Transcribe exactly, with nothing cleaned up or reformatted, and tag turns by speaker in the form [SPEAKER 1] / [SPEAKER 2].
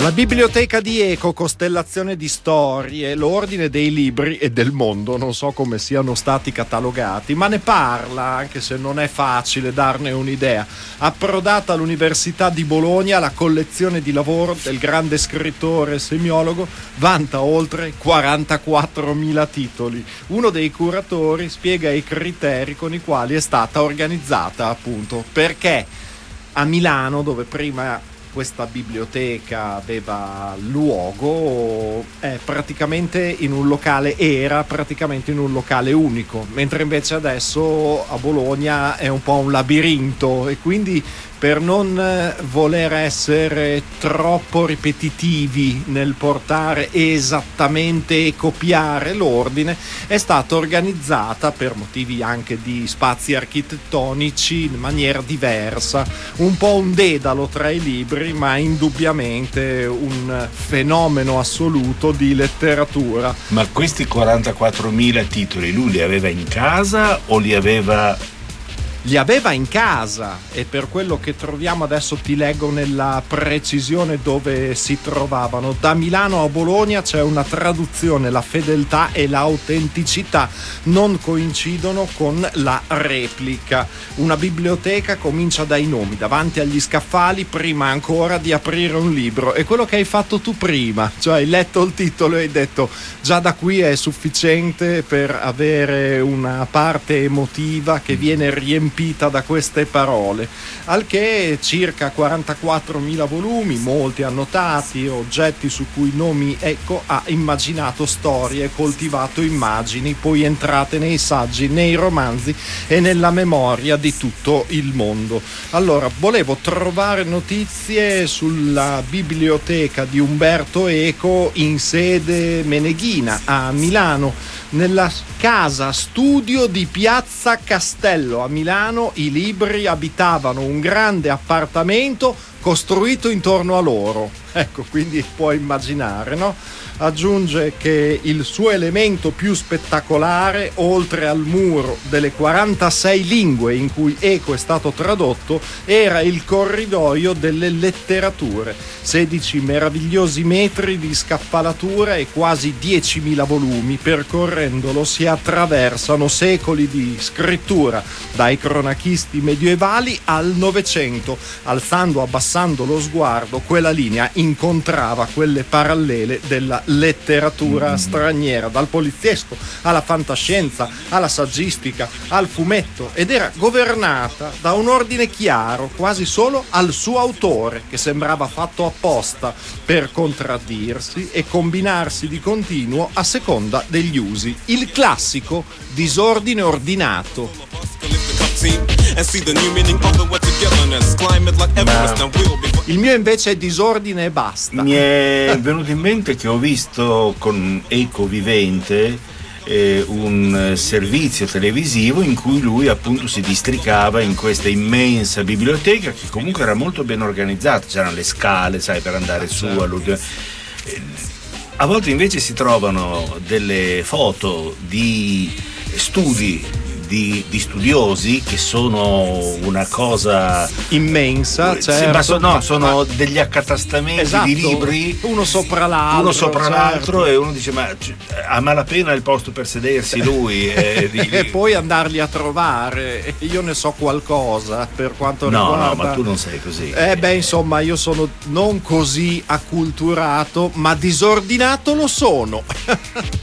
[SPEAKER 1] La biblioteca di Eco, costellazione di storie, l'ordine dei libri e del mondo, non so come siano stati catalogati, ma ne parla, anche se non è facile darne un'idea. Approdata all'Università di Bologna, la collezione di lavoro del grande scrittore e semiologo vanta oltre quarantaquattromila titoli. Uno dei curatori spiega i criteri con i quali è stata organizzata, appunto, perché a Milano, dove prima questa biblioteca aveva luogo, è praticamente in un locale, era praticamente in un locale unico, mentre invece adesso a Bologna è un po' un labirinto, e quindi per non voler essere troppo ripetitivi nel portare esattamente e copiare l'ordine, è stata organizzata per motivi anche di spazi architettonici in maniera diversa, un po' un dedalo tra i libri, ma indubbiamente un fenomeno assoluto di letteratura.
[SPEAKER 2] Ma questi quarantaquattromila titoli lui li aveva in casa o li aveva...
[SPEAKER 1] Li aveva in casa, e per quello che troviamo adesso ti leggo nella precisione dove si trovavano. Da Milano a Bologna c'è una traduzione, la fedeltà e l'autenticità non coincidono con la replica. Una biblioteca comincia dai nomi, davanti agli scaffali, prima ancora di aprire un libro. È quello che hai fatto tu prima, cioè hai letto il titolo e hai detto già da qui è sufficiente per avere una parte emotiva che viene riempita da queste parole, al che circa quarantaquattromila volumi, molti annotati, oggetti su cui Nomi Eco ha immaginato storie, coltivato immagini, poi entrate nei saggi, nei romanzi e nella memoria di tutto il mondo. Allora, volevo trovare notizie sulla biblioteca di Umberto Eco in sede Meneghina a Milano, nella casa studio di Piazza Castello. A Milano i libri abitavano un grande appartamento costruito intorno a loro. Ecco, quindi puoi immaginare, no? Aggiunge che il suo elemento più spettacolare, oltre al muro delle quarantasei lingue in cui Eco è stato tradotto, era il corridoio delle letterature. sedici meravigliosi metri di scaffalatura e quasi diecimila volumi. Percorrendolo si attraversano secoli di scrittura, dai cronachisti medievali al Novecento. Alzando, abbassando lo sguardo, quella linea incontrava quelle parallele della letteratura mm. straniera, dal poliziesco alla fantascienza, alla saggistica, al fumetto, ed era governata da un ordine chiaro, quasi solo al suo autore, che sembrava fatto apposta per contraddirsi e combinarsi di continuo a seconda degli usi. Il classico disordine ordinato. Il mio invece è disordine e basta.
[SPEAKER 2] Mi è venuto in mente che ho visto con Eco vivente eh, un servizio televisivo in cui lui appunto si districava in questa immensa biblioteca, che comunque era molto ben organizzata, c'erano le scale, sai, per andare su all'ultimo. A volte invece si trovano delle foto di studi Di, di studiosi che sono una cosa
[SPEAKER 1] immensa, certo.
[SPEAKER 2] Ma so, no, sono degli accatastamenti, esatto, di libri
[SPEAKER 1] uno sopra l'altro,
[SPEAKER 2] uno sopra
[SPEAKER 1] certo.
[SPEAKER 2] l'altro, e uno dice ma a malapena il posto per sedersi lui e, di...
[SPEAKER 1] e poi andarli a trovare. Io ne so qualcosa per quanto
[SPEAKER 2] no,
[SPEAKER 1] riguarda.
[SPEAKER 2] No, ma tu non sei così.
[SPEAKER 1] Eh beh, insomma, io sono non così acculturato, ma disordinato lo sono.